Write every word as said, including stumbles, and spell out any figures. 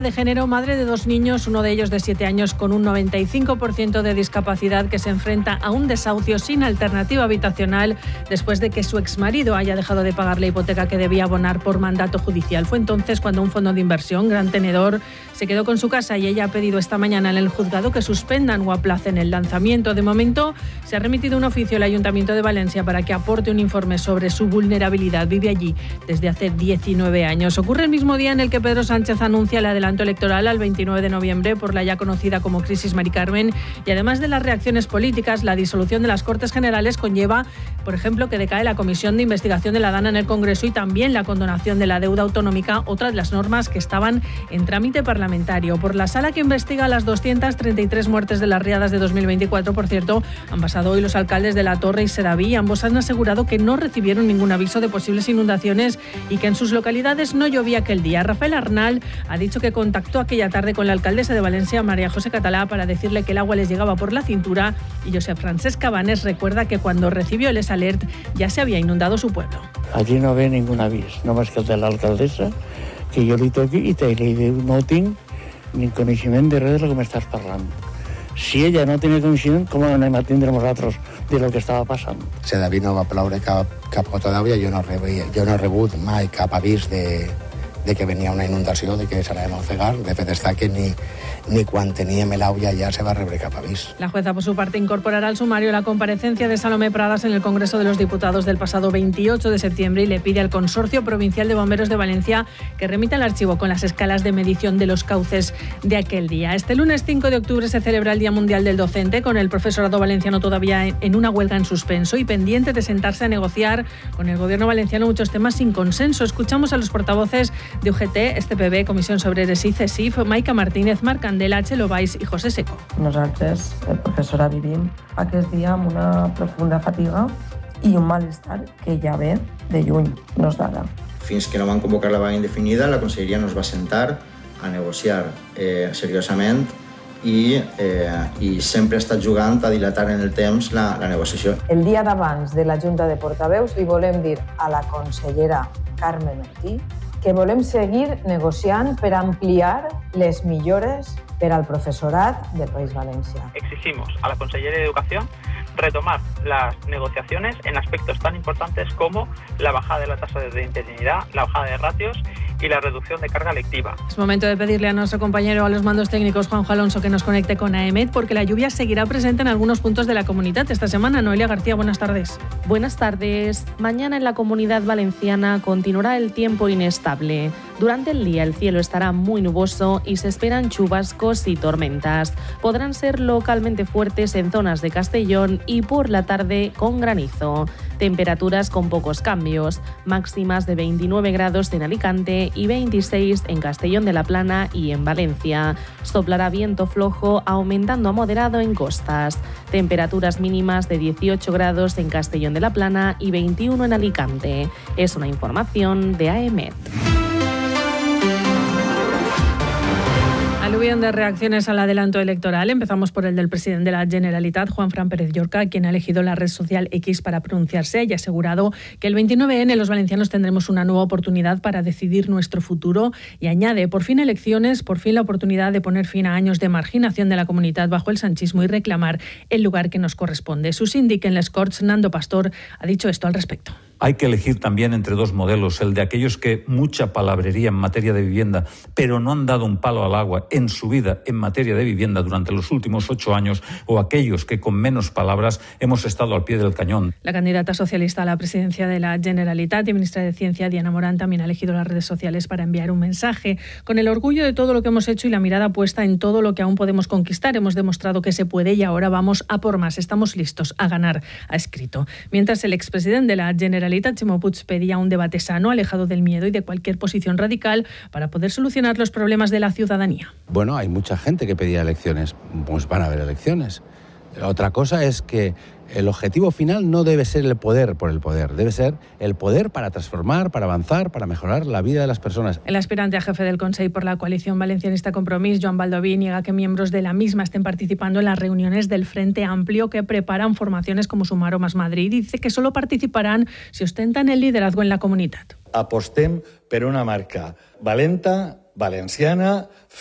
De género, madre de dos niños, uno de ellos de siete años con un noventa y cinco por ciento de discapacidad, que se enfrenta a un desahucio sin alternativa habitacional después de que su exmarido haya dejado de pagar la hipoteca que debía abonar por mandato judicial. Fue entonces cuando un fondo de inversión, Gran Tenedor, se quedó con su casa y ella ha pedido esta mañana en el juzgado que suspendan o aplacen el lanzamiento. De momento, se ha remitido un oficio al Ayuntamiento de Valencia para que aporte un informe sobre su vulnerabilidad. Vive allí desde hace diecinueve años. Ocurre el mismo día en el que Pedro Sánchez anuncia el adelanto electoral al veintinueve de noviembre por la ya conocida como crisis Mari Carmen, y además de las reacciones políticas, la disolución de las Cortes Generales conlleva, por ejemplo, que decae la Comisión de Investigación de la DANA en el Congreso y también la condonación de la deuda autonómica, otra de las normas que estaban en trámite parlamentario. Por la sala que investiga las doscientas treinta y tres muertes de las riadas de dos mil veinticuatro, por cierto, han pasado hoy los alcaldes de La Torre y Sedaví. Ambos han asegurado que no recibieron ningún aviso de posibles inundaciones y que en sus localidades no llovía aquel día. Rafael Arnal ha dicho que contactó aquella tarde con la alcaldesa de Valencia, María José Català, para decirle que el agua les llegaba por la cintura, y Josep Francesc Cabanes recuerda que cuando recibió el alert ya se había inundado su pueblo. Allí no ve ningún aviso, nomás que el de la alcaldesa, que jo li toqui i te li diu no tinc ni coneixement de res de lo que m'estàs parlant. Si ella no tiene coneixement, com anem a tindre nosaltres de lo que estava passant? Si a David no va ploure cap, cap gota d'aigua, jo no, rebia, jo no he rebut mai cap avís de, de que venia una inundació, de que s'anàvem a ofegar. De fet, està que ni, ni quan teníem l'aulla ja se va rebre cap avís. La jueza, por su parte, incorporará al sumario la comparecencia de Salomé Pradas en el Congreso de los Diputados del pasado veintiocho de septiembre y le pide al Consorcio Provincial de Bomberos de Valencia que remita el archivo con las escalas de medición de los cauces de aquel día. Este lunes cinco de octubre se celebra el Día Mundial del Docente, con el profesorado valenciano todavía en una huelga en suspenso y pendiente de sentarse a negociar con el gobierno valenciano muchos temas sin consenso. Escuchamos a los portavoces de U G T, este P B, Comissions Obreres i CESIF, Maica Martínez, Marc Candela, Txelo Valls i José Seco. Nosaltres, el professorat, vivim aquest dia amb una profunda fatiga i un malestar que ja ve de lluny, no és d'ara. Fins que no van convocar la vaga indefinida, la Conselleria nos va sentar a negociar eh, seriosament i, eh, i sempre ha estat jugant a dilatar en el temps la, la negociació. El dia d'abans de la Junta de Portaveus li volem dir a la consellera Carmen Ortí que volem seguir negociant per ampliar les millores per al profesorat del País Valencià. Exigimos a la Consellería de Educación retomar las negociaciones en aspectos tan importantes como la bajada de la tasa de interinidad, la bajada de ratios y la reducción de carga lectiva. Es momento de pedirle a nuestro compañero a los mandos técnicos, Juanjo Alonso, que nos conecte con A E M E T, porque la lluvia seguirá presente en algunos puntos de la comunidad esta semana. Noelia García, buenas tardes. Buenas tardes. Mañana en la Comunidad Valenciana continuará el tiempo inestable. Durante el día el cielo estará muy nuboso y se esperan chubascos y tormentas. Podrán ser localmente fuertes en zonas de Castellón y por la tarde con granizo. Temperaturas con pocos cambios, máximas de veintinueve grados en Alicante y veintiséis en Castellón de la Plana y en Valencia. Soplará viento flojo, aumentando a moderado en costas. Temperaturas mínimas de dieciocho grados en Castellón de la Plana y veintiuno en Alicante. Es una información de A E M E T. Aluvión de reacciones al adelanto electoral. Empezamos por el del presidente de la Generalitat, Juanfran Pérez Llorca, quien ha elegido la red social X para pronunciarse y ha asegurado que el veintinueve ene los valencianos tendremos una nueva oportunidad para decidir nuestro futuro, y añade: por fin elecciones, por fin la oportunidad de poner fin a años de marginación de la comunidad bajo el sanchismo y reclamar el lugar que nos corresponde. Su síndic en les Corts, Nando Pastor, ha dicho esto al respecto. Hay que elegir también entre dos modelos, el de aquellos que mucha palabrería en materia de vivienda, pero no han dado un palo al agua en su vida en materia de vivienda durante los últimos ocho años, o aquellos que con menos palabras hemos estado al pie del cañón. La candidata socialista a la presidencia de la Generalitat y ministra de Ciencia, Diana Morán, también ha elegido las redes sociales para enviar un mensaje. Con el orgullo de todo lo que hemos hecho y la mirada puesta en todo lo que aún podemos conquistar, hemos demostrado que se puede y ahora vamos a por más. Estamos listos a ganar, ha escrito. Mientras el expresidente de la Generalitat, Ximo Puig, pedía un debate sano, alejado del miedo y de cualquier posición radical, para poder solucionar los problemas de la ciudadanía. Bueno, hay mucha gente que pedía elecciones, pues van a haber elecciones. Otra cosa es que el objetivo final no debe ser el poder por el poder, debe ser el poder para transformar, para avanzar, para mejorar la vida de las personas. El aspirante a jefe del Consell por la coalición valencianista Compromís, Joan Baldoví, niega que miembros de la misma estén participando en las reuniones del Frente Amplio que preparan formaciones como Sumar o Más Madrid, y dice que solo participarán si ostentan el liderazgo en la comunitat. Apostem per una marca valenta, valenciana,